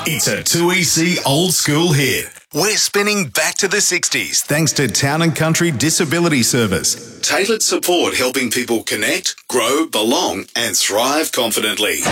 It's a 2EC old school hit. We're spinning back to the 60s thanks to Town and Country Disability Service. Tailored support helping people connect, grow, belong and thrive confidently.